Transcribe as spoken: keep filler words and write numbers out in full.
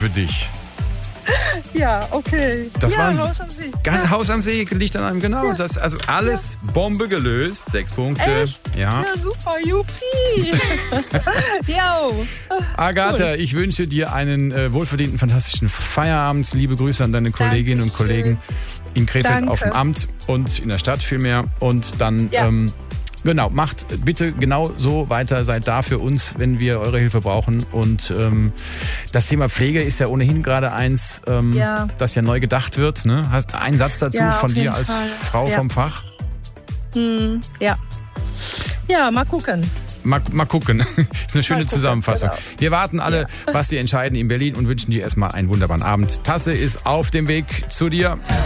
für dich. Ja, okay. Das ja, war ein Haus am See. Ganz Haus am See liegt an einem, genau. Ja. Das, also alles Bombe gelöst. Sechs Punkte. Echt? Ja. Ja, super, juppie. Jo. Agatha, Cool. ich wünsche dir einen äh, wohlverdienten, fantastischen Feierabend. Liebe Grüße an deine Kolleginnen und Kollegen in Krefeld Danke. auf dem Amt und in der Stadt vielmehr. Und dann, Ja. ähm, genau, macht bitte genau so weiter. Seid da für uns, wenn wir eure Hilfe brauchen. Und ähm, das Thema Pflege ist ja ohnehin gerade eins, ähm, Ja. das ja neu gedacht wird. Ne? Hast einen Satz dazu Ja, von auf dir jeden als Fall. Frau Ja. vom Fach? Hm, ja. Ja, mal gucken. Mal, mal gucken. Ist eine schöne gucken, Zusammenfassung. genau. Wir warten alle, was Sie entscheiden in Berlin und wünschen dir erstmal einen wunderbaren Abend. Tasse ist auf dem Weg zu dir.